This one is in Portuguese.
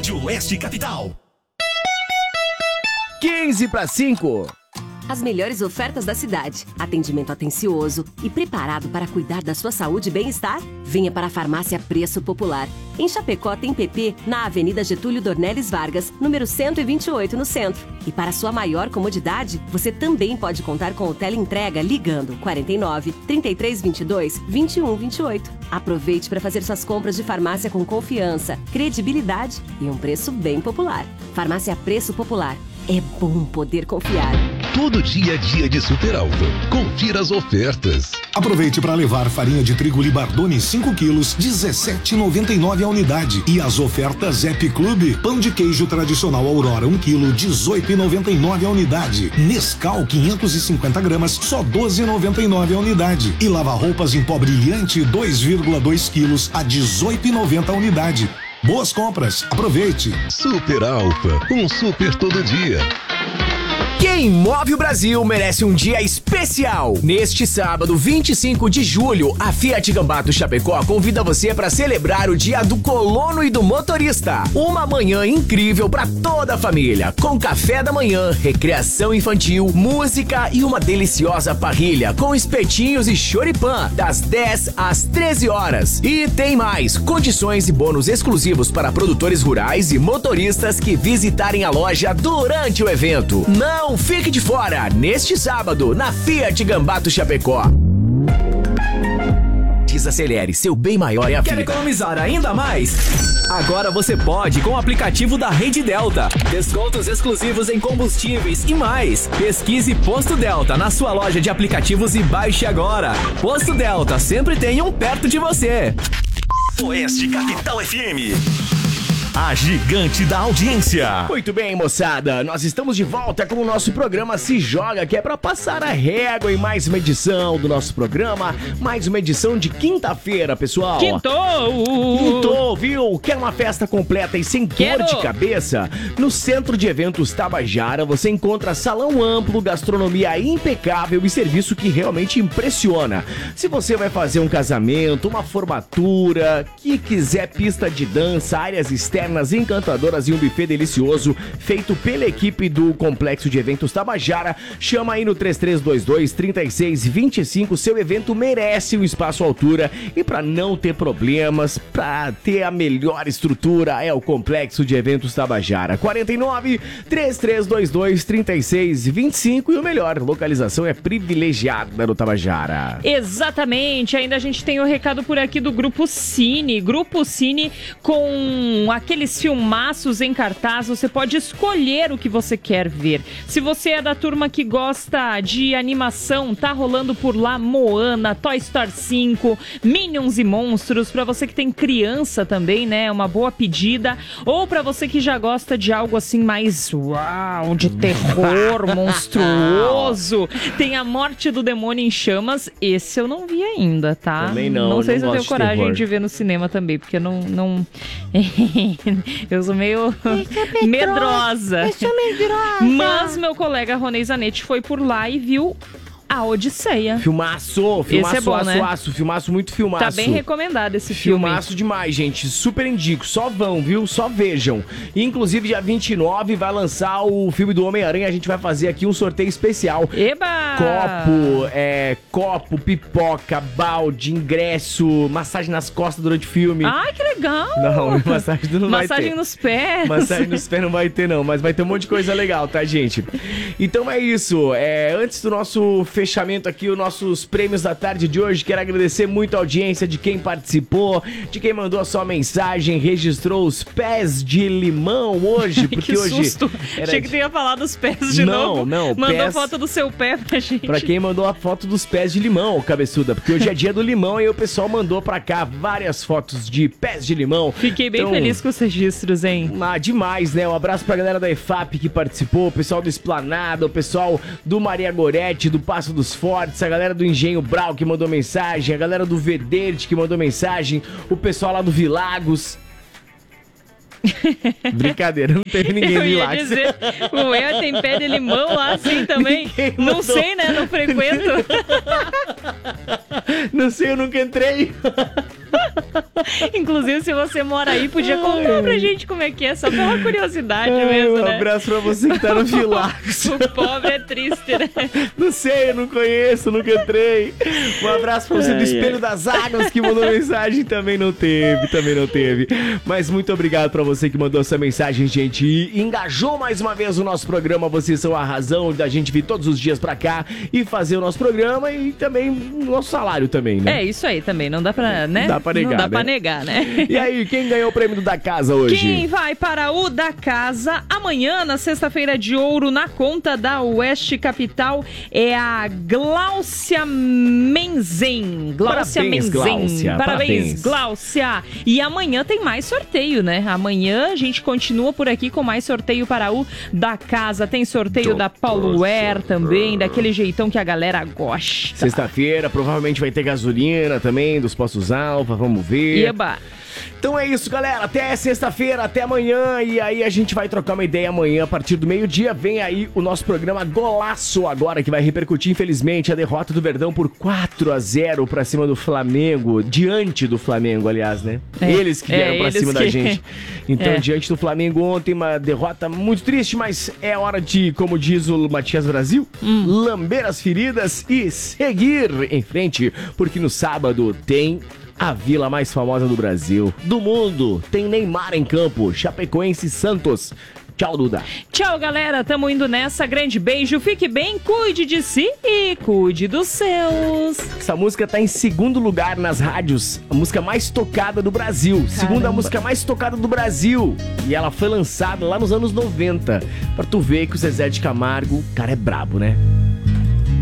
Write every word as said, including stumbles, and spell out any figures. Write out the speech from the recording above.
Rádio Oeste Capital. quinze para cinco. As melhores ofertas da cidade, atendimento atencioso e preparado para cuidar da sua saúde e bem-estar? Venha para a Farmácia Preço Popular. Em Chapecó tem P P na Avenida Getúlio Dornelles Vargas, número cento e vinte e oito, no centro. E para sua maior comodidade, você também pode contar com o teleentrega ligando quarenta e nove, trinta e três, vinte e dois, vinte e um, vinte e oito. Aproveite para fazer suas compras de farmácia com confiança, credibilidade e um preço bem popular. Farmácia Preço Popular. É bom poder confiar. Todo dia é dia de Super Alfa. Confira as ofertas. Aproveite para levar farinha de trigo Libardone cinco quilos, dezessete reais e noventa e nove centavos a unidade. E as ofertas Zep Clube, pão de queijo tradicional Aurora um quilo, dezoito reais e noventa e nove centavos a unidade. Nescau quinhentos e cinquenta gramas, só doze reais e noventa e nove centavos a unidade. E lava-roupas em pó brilhante dois vírgula dois quilos a dezoito reais e noventa centavos a unidade. Boas compras, aproveite. Super Alfa, um super todo dia. Quem move o Brasil merece um dia especial. Neste sábado, vinte e cinco de julho, a Fiat Gambato Chapecó convida você para celebrar o Dia do Colono e do Motorista. Uma manhã incrível para toda a família, com café da manhã, recreação infantil, música e uma deliciosa parrilha com espetinhos e choripã, das dez às treze horas. E tem mais, condições e bônus exclusivos para produtores rurais e motoristas que visitarem a loja durante o evento. Não Não fique de fora, neste sábado, na Fiat Gambato Chapecó. Desacelere, seu bem maior é a vida. Quer economizar ainda mais? Agora você pode com o aplicativo da Rede Delta. Descontos exclusivos em combustíveis e mais. Pesquise Posto Delta na sua loja de aplicativos e baixe agora. Posto Delta, sempre tem um perto de você. Oeste Capital F M. A gigante da audiência. Muito bem, moçada, nós estamos de volta com o nosso programa Se Joga, que é pra passar a régua em mais uma edição do nosso programa, mais uma edição de quinta-feira, pessoal. Quintou! Quintou, viu? Quer uma festa completa e sem Quero. dor de cabeça? No Centro de Eventos Tabajara, você encontra salão amplo, gastronomia impecável e serviço que realmente impressiona. Se você vai fazer um casamento, uma formatura, que quiser pista de dança, áreas externas, encantadoras e um buffet delicioso feito pela equipe do Complexo de Eventos Tabajara, chama aí no três três dois dois, três seis dois cinco. Seu evento merece um espaço à altura e para não ter problemas, para ter a melhor estrutura, é o Complexo de Eventos Tabajara. quarenta e nove, três três dois dois, três seis dois cinco. E o melhor, localização é privilegiada no Tabajara. Exatamente, ainda a gente tem o recado por aqui do Grupo Cine. Grupo Cine com aqueles filmaços em cartaz, você pode escolher o que você quer ver. Se você é da turma que gosta de animação, tá rolando por lá Moana, Toy Story cinco, Minions e Monstros. Pra você que tem criança também, né, uma boa pedida. Ou pra você que já gosta de algo assim mais uau, de terror monstruoso, tem A Morte do Demônio em Chamas. Esse eu não vi ainda, tá? Também não. Não sei não se eu tenho de coragem terror. de ver no cinema também, porque eu não... não... eu sou meio medrosa. Eu sou medrosa. Mas meu colega Ronei Zanetti foi por lá e viu A Odisseia. Filmaço, filmaço, Esse é bom, aço, né? aço, filmaço, muito filmaço. Tá bem recomendado esse filme. Filmaço demais, gente. Super indico. Só vão, viu? Só vejam. E, inclusive, dia vinte e nove vai lançar o filme do Homem-Aranha. A gente vai fazer aqui um sorteio especial. Eba! Copo, é, copo, pipoca, balde, ingresso, massagem nas costas durante o filme. Ai, que legal! Não, massagem não vai ter. Massagem nos pés. Massagem nos pés não vai ter, não. Mas vai ter um monte de coisa legal, tá, gente? Então é isso. É, antes do nosso fechamento aqui, os nossos prêmios da tarde de hoje, quero agradecer muito a audiência de quem participou, de quem mandou a sua mensagem, registrou os pés de limão hoje, porque que hoje... susto. Era Achei que de... tu ia falar dos pés de não, novo. Não, não. Mandou pés... foto do seu pé pra gente. Pra quem mandou a foto dos pés de limão, cabeçuda, porque hoje é dia do limão e o pessoal mandou pra cá várias fotos de pés de limão. Fiquei bem então... feliz com os registros, hein? Ah, demais, né? Um abraço pra galera da E F A P que participou, o pessoal do Esplanada, o pessoal do Maria Gorete, do Passo dos Fortes, a galera do Engenho Brau que mandou mensagem, a galera do Vederte que mandou mensagem, o pessoal lá do Vilagos. Brincadeira, não teve ninguém Eu no ia Vilagos. dizer, o El tem pé de limão lá assim também. Não sei, né? Não frequento. Não sei, eu nunca entrei. Inclusive, se você mora aí, podia contar pra gente como é que é, só pela curiosidade mesmo, um né? Um abraço pra você que tá no Filax. O pobre é triste, né? Não sei, eu não conheço, nunca entrei. Um abraço pra você do Espelho das Águas que mandou mensagem, também não teve, também não teve. Mas muito obrigado pra você que mandou essa mensagem, gente, e engajou mais uma vez o nosso programa. Vocês são a razão da gente vir todos os dias pra cá e fazer o nosso programa e também o nosso salário também, né? É, isso aí também, não dá pra, né? Dá pra negar, Não dá né? pra negar, né? E aí, quem ganhou o prêmio do Da Casa hoje? Quem vai para o Da Casa amanhã, na sexta-feira de ouro, na conta da Oeste Capital, é a Gláucia Menzen. Gláucia Parabéns, Menzen. Gláucia. Parabéns, Parabéns, Gláucia. E amanhã tem mais sorteio, né? Amanhã a gente continua por aqui com mais sorteio para o Da Casa. Tem sorteio da Paulo Air também, daquele jeitão que a galera gosta. Sexta-feira, provavelmente vai ter gasolina também, dos Postos Alfa, vamos ver. Eba! Então é isso, galera. Até sexta-feira, até amanhã. E aí a gente vai trocar uma ideia amanhã, a partir do meio-dia. Vem aí o nosso programa Golaço agora, que vai repercutir, infelizmente, a derrota do Verdão por quatro a zero pra cima do Flamengo. Diante do Flamengo, aliás, né? É, eles que vieram é, pra eles cima que... da gente. Então, É. diante do Flamengo ontem, uma derrota muito triste, mas é hora de, como diz o Matias Brasil, Hum. lamber as feridas e seguir em frente. Porque no sábado tem... a vila mais famosa do Brasil, do mundo. Tem Neymar em campo, Chapecoense e Santos. Tchau, Duda. Tchau, galera. Tamo indo nessa. Grande beijo. Fique bem, cuide de si e cuide dos seus. Essa música tá em segundo lugar nas rádios. A música mais tocada do Brasil. Segunda música mais tocada do Brasil. E ela foi lançada lá nos anos noventa. Pra tu ver que o Zezé de Camargo, cara, é brabo, né?